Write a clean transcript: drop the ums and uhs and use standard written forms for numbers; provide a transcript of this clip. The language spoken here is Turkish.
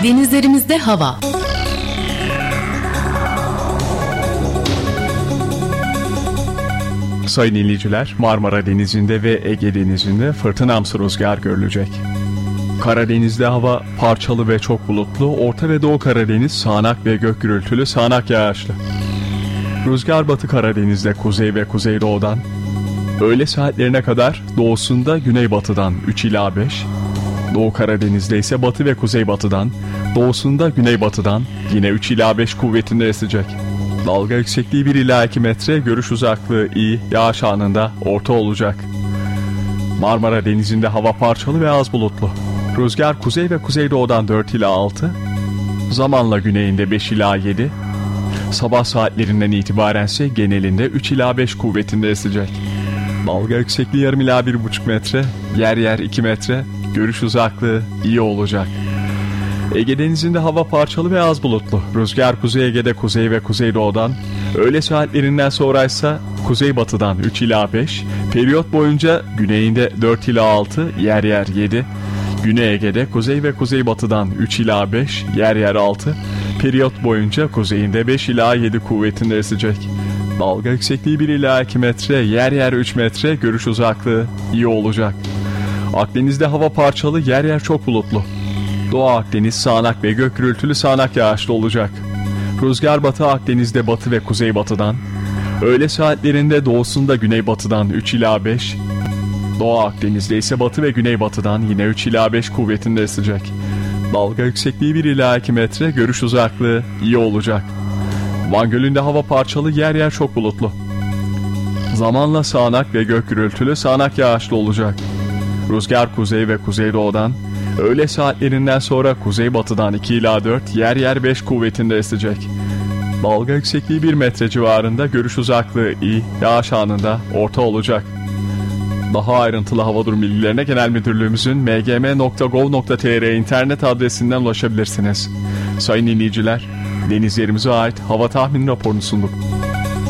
Denizlerimizde hava. Sayın dinleyiciler, Marmara Denizi'nde ve Ege Denizi'nde fırtınamsı rüzgar görülecek. Karadeniz'de hava parçalı ve çok bulutlu, Orta ve Doğu Karadeniz sağanak ve gök gürültülü, sağanak yağışlı. Rüzgar Batı Karadeniz'de kuzey ve kuzeydoğudan, öğle saatlerine kadar doğusunda güneybatıdan 3 ila 5, Doğu Karadeniz'de ise batı ve kuzeybatıdan, doğusunda güneybatıdan yine 3 ila 5 kuvvetinde esecek. Dalga yüksekliği 1 ila 2 metre, görüş uzaklığı iyi, yağış anında orta olacak. Marmara Denizi'nde hava parçalı ve az bulutlu. Rüzgar kuzey ve kuzeydoğudan 4 ila 6, zamanla güneyinde 5 ila 7, sabah saatlerinden itibaren ise genelinde 3 ila 5 kuvvetinde esecek. Dalga yüksekliği yarım ila 1,5 metre, yer yer 2 metre, görüş uzaklığı iyi olacak. Ege Denizi'nde hava parçalı ve az bulutlu. Rüzgar Kuzey Ege'de kuzey ve kuzeydoğudan, öğle saatlerinden sonra ise kuzeybatıdan 3 ila 5, periyot boyunca güneyinde 4 ila 6, yer yer 7, Güney Ege'de kuzey ve kuzeybatıdan 3 ila 5, yer yer 6, periyot boyunca kuzeyinde 5 ila 7 kuvvetinde esecek. Dalga yüksekliği 1 ila 2 metre, yer yer 3 metre, görüş uzaklığı iyi olacak. Akdeniz'de hava parçalı, yer yer çok bulutlu. Doğu Akdeniz sağanak ve gök gürültülü, sağanak yağışlı olacak. Rüzgar Batı Akdeniz'de batı ve kuzeybatıdan, öğle saatlerinde doğusunda güneybatıdan 3 ila 5, Doğu Akdeniz'de ise batı ve güneybatıdan yine 3 ila 5 kuvvetinde esecek. Dalga yüksekliği 1 ila 2 metre, görüş uzaklığı iyi olacak. Van Gölü'nde hava parçalı, yer yer çok bulutlu. Zamanla sağanak ve gök gürültülü, sağanak yağışlı olacak. Rüzgar kuzey ve kuzeydoğudan, öğle saatlerinden sonra kuzeybatıdan 2 ila 4, yer yer 5 kuvvetinde esecek. Dalga yüksekliği 1 metre civarında, görüş uzaklığı iyi, yağış anında orta olacak. Daha ayrıntılı hava durum bilgilerine Genel Müdürlüğümüzün mgm.gov.tr internet adresinden ulaşabilirsiniz. Sayın dinleyiciler, denizlerimize ait hava tahmini raporunu sunduk.